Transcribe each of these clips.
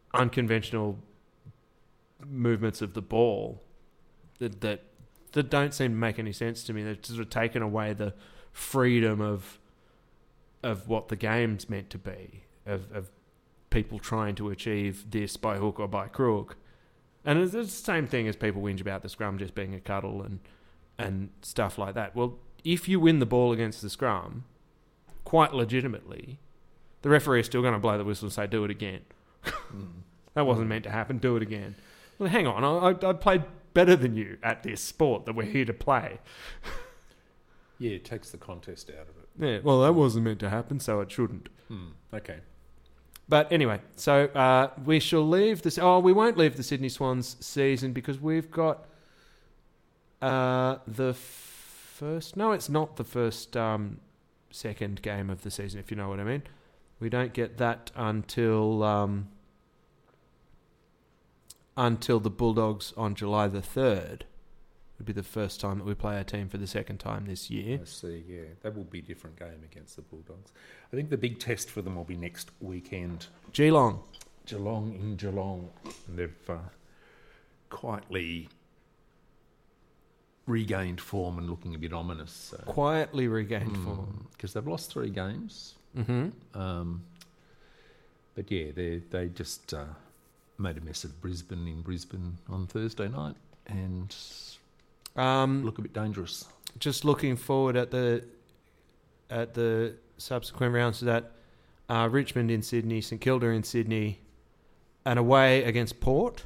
unconventional movements of the ball that don't seem to make any sense to me. They've sort of taken away the freedom of what the game's meant to be, of people trying to achieve this by hook or by crook. And it's the same thing as people whinge about the scrum just being a cuddle and stuff like that. Well, if you win the ball against the scrum, quite legitimately, the referee is still going to blow the whistle and say, do it again. That wasn't meant to happen, do it again. Well, hang on, I played better than you at this sport that we're here to play. Yeah, it takes the contest out of it. Yeah, well, that wasn't meant to happen, so it shouldn't. Okay. But anyway, so we shall leave this. Oh, we won't leave the Sydney Swans season because we've got the first. No, it's not the first second game of the season, if you know what I mean. We don't get that until the Bulldogs on July the 3rd. Would be the first time that we play our team for the second time this year. I see, yeah. That will be a different game against the Bulldogs. I think the big test for them will be next weekend. Geelong. Geelong in Geelong. And they've quietly regained form and looking a bit ominous. Quietly regained form. Because they've lost 3 games. Mm-hmm. But yeah, they just made a mess of Brisbane in Brisbane on Thursday night and look a bit dangerous. Just looking forward at the subsequent rounds to that, Richmond in Sydney, St Kilda in Sydney, and away against Port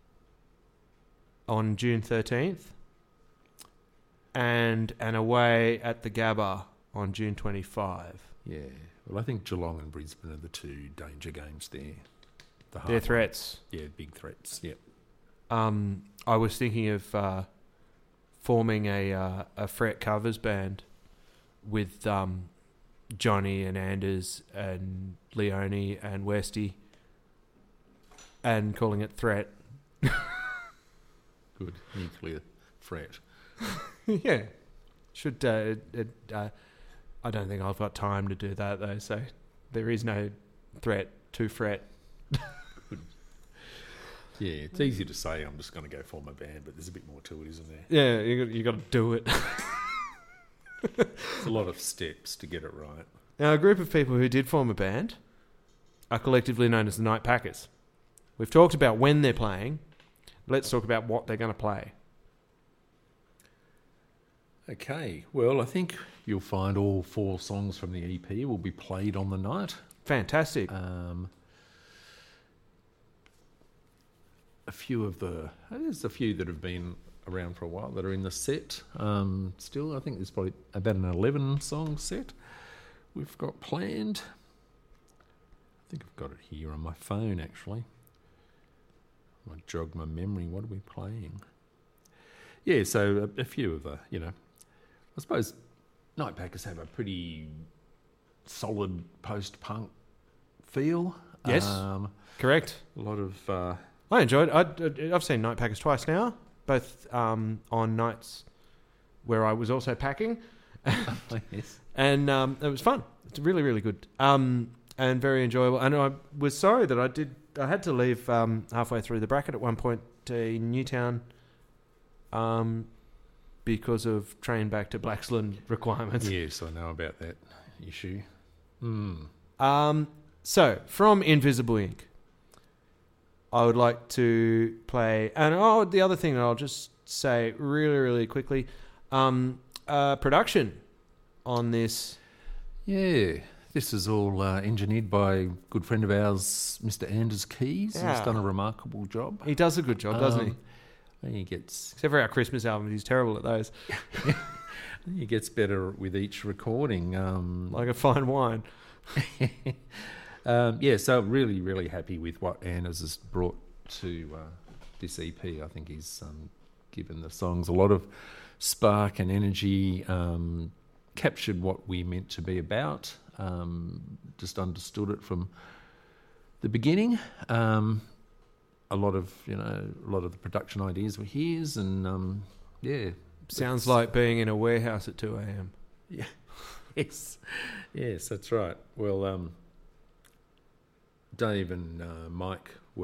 on June 13th, and an away at the Gabba on June 25. Yeah, well, I think Geelong and Brisbane are the 2 danger games there. They're threats. Yeah, big threats, yeah. I was thinking of forming a fret covers band with Johnny and Anders and Leone and Westy and calling it Threat. Good. Nuclear threat. Yeah. Should I don't think I've got time to do that though, so there is no threat to fret. Yeah, it's easy to say I'm just going to go form a band, but there's a bit more to it, isn't there? Yeah, you got to do it. It's a lot of steps to get it right. Now, a group of people who did form a band are collectively known as the Night Packers. We've talked about when they're playing. Let's talk about what they're going to play. Okay, well, I think you'll find all 4 songs from the EP will be played on the night. Fantastic. There's a few that have been around for a while that are in the set. Still, I think there's probably about an 11-song set we've got planned. I think I've got it here on my phone, actually. I might jog my memory. What are we playing? Yeah, so a few of the, I suppose Night Packers have a pretty solid post-punk feel. Yes, correct. A lot of... I enjoyed it. I've seen Night Packers twice now, both on nights where I was also packing. Yes. And it was fun. It's really, really good and very enjoyable. And I was sorry that I had to leave halfway through the bracket at one point in Newtown because of train back to Blaxland requirements. Yes, I know about that issue. So, from Invisible Ink, I would like to play... And the other thing that I'll just say really, really quickly, production on this. Yeah, this is all engineered by a good friend of ours, Mr. Anders Keys. Yeah. He's done a remarkable job. He does a good job, doesn't he? He gets... Except for our Christmas album, he's terrible at those. He gets better with each recording. Like a fine wine. So really, really happy with what Anders has brought to this EP. I think he's given the songs a lot of spark and energy, captured what we meant to be about, just understood it from the beginning. A lot of the production ideas were his, and Sounds like being in a warehouse at 2 a.m. Yeah. Yes, that's right. Well, Dave and Mike